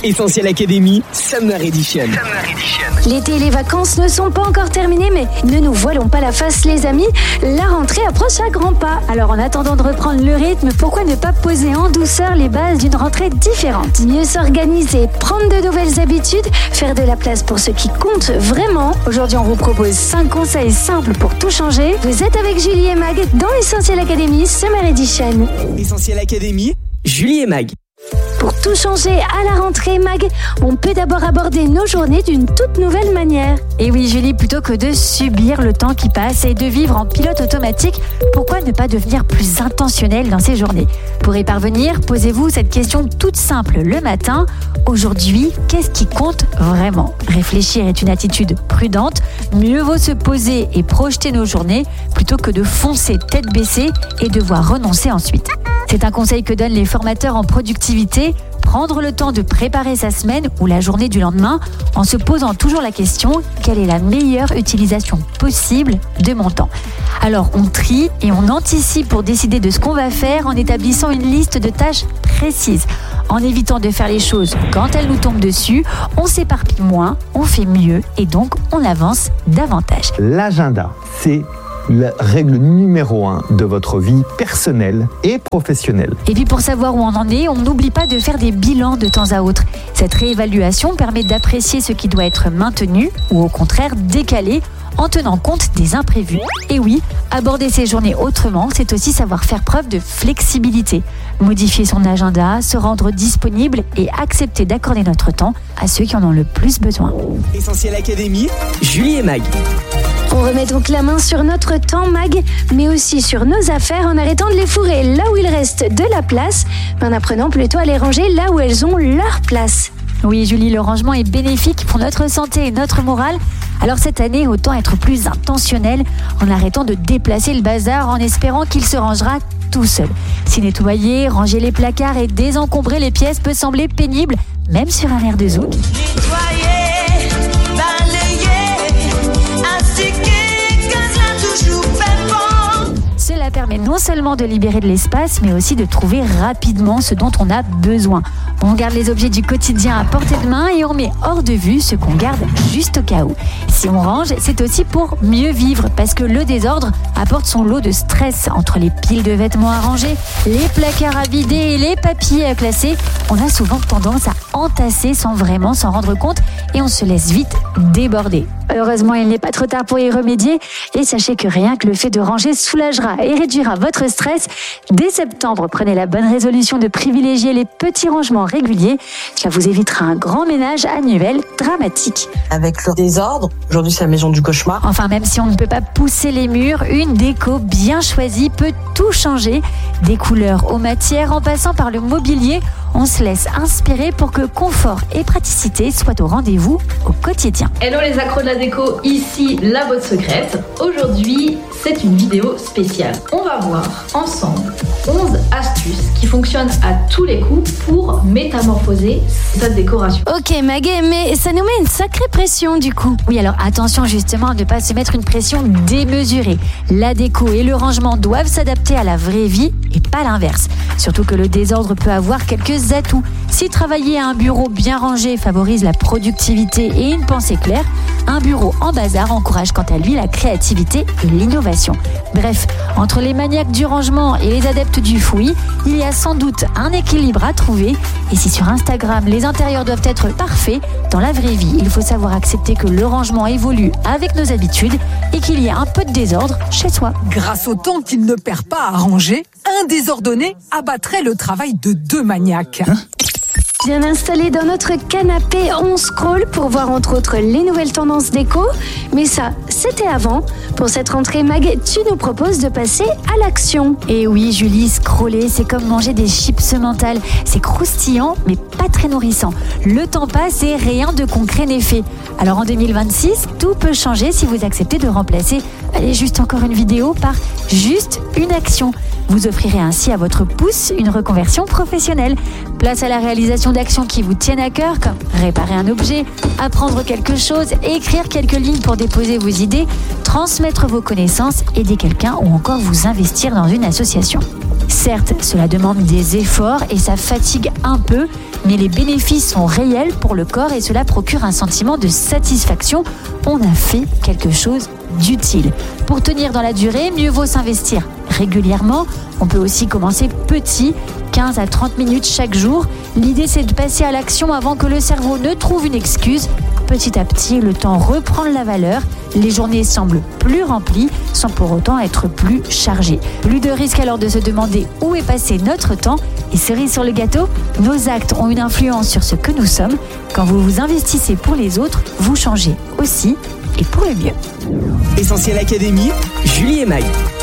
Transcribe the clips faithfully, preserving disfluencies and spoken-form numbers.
Essentiel Academy, Summer Edition. Summer Edition. L'été et les vacances ne sont pas encore terminées, mais ne nous voilons pas la face, les amis. La rentrée approche à grands pas. Alors, en attendant de reprendre le rythme, pourquoi ne pas poser en douceur les bases d'une rentrée différente? Mieux s'organiser, prendre de nouvelles habitudes, faire de la place pour ce qui compte vraiment. Aujourd'hui, on vous propose cinq conseils simples pour tout changer. Vous êtes avec Julie et Mag dans Essentiel Academy Summer Edition. Essentiel Academy, Julie et Mag. Pour tout changer à la rentrée, Mag, on peut d'abord aborder nos journées d'une toute nouvelle manière. Et oui, Julie, plutôt que de subir le temps qui passe et de vivre en pilote automatique, pourquoi ne pas devenir plus intentionnel dans ces journées? Pour y parvenir, posez-vous cette question toute simple le matin. Aujourd'hui, qu'est-ce qui compte vraiment? Réfléchir est une attitude prudente. Mieux vaut se poser et projeter nos journées plutôt que de foncer tête baissée et devoir renoncer ensuite. C'est un conseil que donnent les formateurs en productivité, prendre le temps de préparer sa semaine ou la journée du lendemain en se posant toujours la question « Quelle est la meilleure utilisation possible de mon temps ?» Alors on trie et on anticipe pour décider de ce qu'on va faire en établissant une liste de tâches précises. En évitant de faire les choses quand elles nous tombent dessus, on s'éparpille moins, on fait mieux et donc on avance davantage. L'agenda, c'est la règle numéro un de votre vie personnelle et professionnelle. Et puis pour savoir où on en est, on n'oublie pas de faire des bilans de temps à autre. Cette réévaluation permet d'apprécier ce qui doit être maintenu ou au contraire décalé en tenant compte des imprévus. Et oui, aborder ses journées autrement, c'est aussi savoir faire preuve de flexibilité. Modifier son agenda, se rendre disponible et accepter d'accorder notre temps à ceux qui en ont le plus besoin. Essentiel Academy, Julie et Mag. On remet donc la main sur notre temps, Mag, mais aussi sur nos affaires en arrêtant de les fourrer là où il reste de la place, mais en apprenant plutôt à les ranger là où elles ont leur place. Oui, Julie, le rangement est bénéfique pour notre santé et notre morale. Alors cette année, autant être plus intentionnel en arrêtant de déplacer le bazar en espérant qu'il se rangera tout seul. Si nettoyer, ranger les placards et désencombrer les pièces peut sembler pénible, même sur un air de zouk. Nettoyer, balayer, astiquer, gaz toujours fait bon. Cela permet non seulement de libérer de l'espace, mais aussi de trouver rapidement ce dont on a besoin. On garde les objets du quotidien à portée de main et on met hors de vue ce qu'on garde juste au cas où. Si on range, c'est aussi pour mieux vivre, parce que le désordre apporte son lot de stress. Entre les piles de vêtements à ranger, les placards à vider et les papiers à classer, on a souvent tendance à entasser sans vraiment s'en rendre compte et on se laisse vite déborder. Heureusement, il n'est pas trop tard pour y remédier et sachez que rien que le fait de ranger soulagera et réduira votre stress. Dès septembre, prenez la bonne résolution de privilégier les petits rangements réguliers. Cela vous évitera un grand ménage annuel dramatique. Avec le désordre, aujourd'hui c'est la maison du cauchemar. Enfin, même si on ne peut pas pousser les murs, une déco bien choisie peut tout changer. Des couleurs aux matières en passant par le mobilier, on se laisse inspirer pour que confort et praticité soient au rendez-vous au quotidien. Hello les accros de la déco, ici la botte secrète. Aujourd'hui, c'est une vidéo spéciale. On va voir ensemble onze astuces qui fonctionnent à tous les coups pour métamorphoser sa décoration. Ok Mag, mais ça nous met une sacrée pression du coup. Oui, alors attention justement à ne pas se mettre une pression démesurée. La déco et le rangement doivent s'adapter à la vraie vie et pas l'inverse. Surtout que le désordre peut avoir quelques atouts. Si travailler à un bureau bien rangé favorise la productivité et une pensée claire, un bureau en bazar encourage quant à lui la créativité et l'innovation. Bref, entre les maniaques du rangement et les adeptes du fouillis, il y a sans doute un équilibre à trouver. Et si sur Instagram, les intérieurs doivent être parfaits, dans la vraie vie, il faut savoir accepter que le rangement évolue avec nos habitudes et qu'il y a un peu de désordre chez soi. Grâce au temps qu'il ne perd pas à ranger, un désordonné abattrait le travail de deux maniaques. Hein? Bien installé dans notre canapé, on scrolle pour voir entre autres les nouvelles tendances déco. Mais ça, c'était avant. Pour cette rentrée, Mag, tu nous proposes de passer à l'action. Et oui, Julie, scroller, c'est comme manger des chips mentales. C'est croustillant, mais pas très nourrissant. Le temps passe et rien de concret n'est fait. Alors en deux mille vingt-six, tout peut changer si vous acceptez de remplacer, allez, juste encore une vidéo par juste une action. Vous offrirez ainsi à votre pouce une reconversion professionnelle. Place à la réalisation d'actions qui vous tiennent à cœur, comme réparer un objet, apprendre quelque chose, écrire quelques lignes pour déposer vos idées, transmettre vos connaissances, aider quelqu'un ou encore vous investir dans une association. Certes, cela demande des efforts et ça fatigue un peu, mais les bénéfices sont réels pour le corps et cela procure un sentiment de satisfaction. On a fait quelque chose d'utile. Pour tenir dans la durée, mieux vaut s'investir régulièrement. On peut aussi commencer petit, quinze à trente minutes chaque jour. L'idée, c'est de passer à l'action avant que le cerveau ne trouve une excuse. Petit à petit, le temps reprend de la valeur. Les journées semblent plus remplies sans pour autant être plus chargées. Plus de risque alors de se demander où est passé notre temps. Et cerise sur le gâteau, nos actes ont une influence sur ce que nous sommes. Quand vous vous investissez pour les autres, vous changez aussi et pour le mieux. Essentiel Académie, Julie et Mag.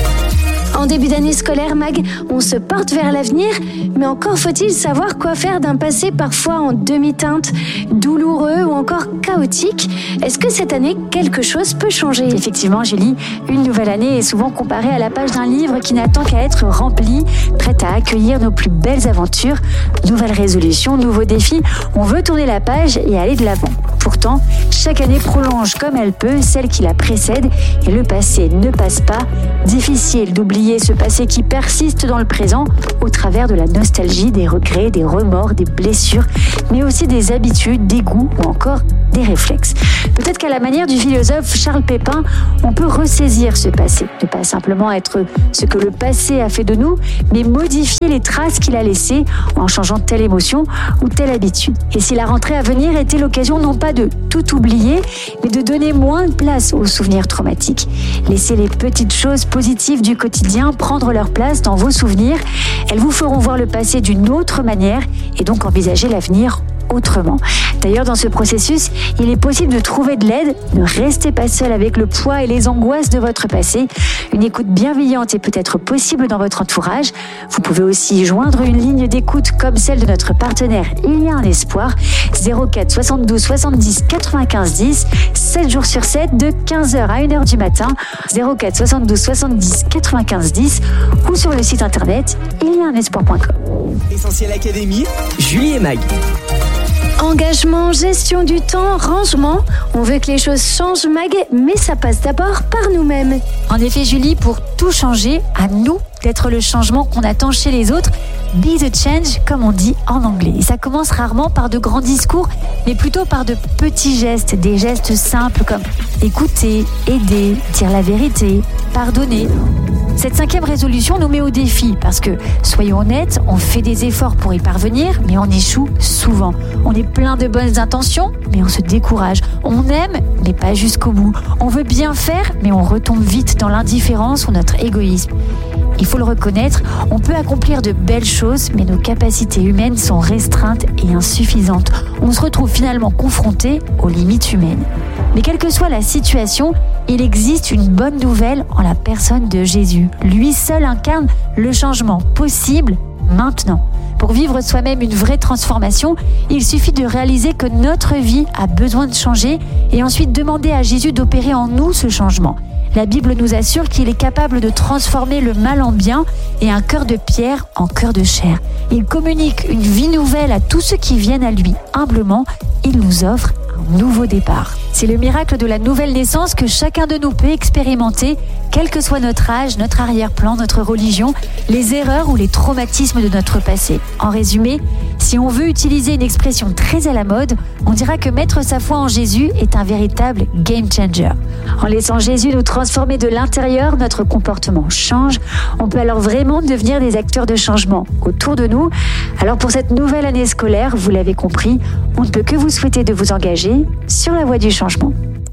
En début d'année scolaire, Mag, on se porte vers l'avenir, mais encore faut-il savoir quoi faire d'un passé parfois en demi-teinte, douloureux ou encore chaotique. Est-ce que cette année, quelque chose peut changer ? Effectivement, Julie, une nouvelle année est souvent comparée à la page d'un livre qui n'attend qu'à être rempli, prête à accueillir nos plus belles aventures. Nouvelles résolutions, nouveaux défis, on veut tourner la page et aller de l'avant. Pourtant, chaque année prolonge comme elle peut celle qui la précède et le passé ne passe pas. Difficile d'oublier ce passé qui persiste dans le présent au travers de la nostalgie, des regrets, des remords, des blessures, mais aussi des habitudes, des goûts ou encore des réflexes. Peut-être qu'à la manière du philosophe Charles Pépin, on peut ressaisir ce passé, ne pas simplement être ce que le passé a fait de nous, mais modifier les traces qu'il a laissées en changeant telle émotion ou telle habitude. Et si la rentrée à venir était l'occasion non pas de tout oublier, mais de donner moins de place aux souvenirs traumatiques. Laissez les petites choses positives du quotidien prendre leur place dans vos souvenirs. Elles vous feront voir le passé d'une autre manière et donc envisager l'avenir autrement. D'ailleurs, dans ce processus, il est possible de trouver de l'aide. Ne restez pas seul avec le poids et les angoisses de votre passé. Une écoute bienveillante est peut-être possible dans votre entourage. Vous pouvez aussi joindre une ligne d'écoute comme celle de notre partenaire Il y a un espoir, zéro quatre soixante-douze soixante-dix quatre-vingt-quinze dix, sept jours sur sept, de quinze heures à une heure du matin, zéro quatre soixante-douze soixante-dix quatre-vingt-quinze dix, ou sur le site internet il y a un espoir point com. Essentiel Académie, Julie et Mag. Engagement, gestion du temps, rangement. On veut que les choses changent, Mag, mais ça passe d'abord par nous-mêmes. En effet, Julie, pour tout changer, à nous d'être le changement qu'on attend chez les autres. Be the change, comme on dit en anglais. Et ça commence rarement par de grands discours, mais plutôt par de petits gestes, des gestes simples comme écouter, aider, dire la vérité, pardonner. Cette cinquième résolution nous met au défi parce que, soyons honnêtes, on fait des efforts pour y parvenir, mais on échoue souvent. On est plein de bonnes intentions, mais on se décourage. On aime, mais pas jusqu'au bout. On veut bien faire, mais on retombe vite dans l'indifférence ou notre égoïsme. Il faut le reconnaître, on peut accomplir de belles choses, mais nos capacités humaines sont restreintes et insuffisantes. On se retrouve finalement confronté aux limites humaines. Mais quelle que soit la situation, il existe une bonne nouvelle en la personne de Jésus. Lui seul incarne le changement possible maintenant. Pour vivre soi-même une vraie transformation, il suffit de réaliser que notre vie a besoin de changer et ensuite demander à Jésus d'opérer en nous ce changement. La Bible nous assure qu'il est capable de transformer le mal en bien et un cœur de pierre en cœur de chair. Il communique une vie nouvelle à tous ceux qui viennent à lui. Humblement, il nous offre un nouveau départ. C'est le miracle de la nouvelle naissance que chacun de nous peut expérimenter, quel que soit notre âge, notre arrière-plan, notre religion, les erreurs ou les traumatismes de notre passé. En résumé, si on veut utiliser une expression très à la mode, on dira que mettre sa foi en Jésus est un véritable game changer. En laissant Jésus nous transformer de l'intérieur, notre comportement change. On peut alors vraiment devenir des acteurs de changement autour de nous. Alors pour cette nouvelle année scolaire, vous l'avez compris, on ne peut que vous souhaiter de vous engager sur la voie du changement.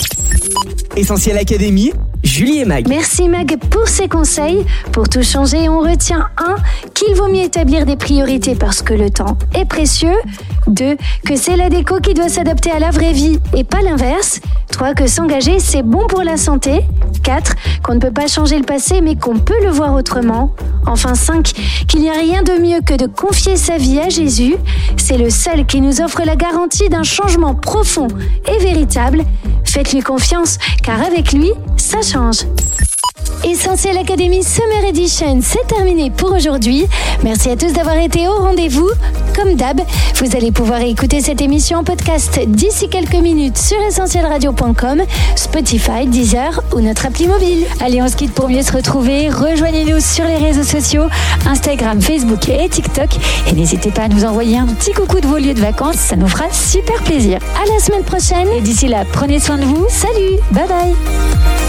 Essentiel Académie, Julie et Mag. Merci Mag pour ces conseils. Pour tout changer, on retient un, qu'il vaut mieux établir des priorités parce que le temps est précieux. deux, que c'est la déco qui doit s'adapter à la vraie vie et pas l'inverse. trois, que s'engager, c'est bon pour la santé. quatre, qu'on ne peut pas changer le passé mais qu'on peut le voir autrement. Enfin cinq, qu'il n'y a rien de mieux que de confier sa vie à Jésus. C'est le seul qui nous offre la garantie d'un changement profond et véritable. Faites-lui confiance, car avec lui, ça change. Essentiel Academy Summer Edition, c'est terminé pour aujourd'hui. Merci à tous d'avoir été au rendez-vous. Comme d'hab, vous allez pouvoir écouter cette émission en podcast d'ici quelques minutes sur essentiel radio point com, Spotify, Deezer ou notre appli mobile. Allez, on se quitte pour mieux se retrouver. Rejoignez-nous sur les réseaux sociaux, Instagram, Facebook et TikTok. Et n'hésitez pas à nous envoyer un petit coucou de vos lieux de vacances, ça nous fera super plaisir. À la semaine prochaine et d'ici là, prenez soin de vous. Salut, bye bye.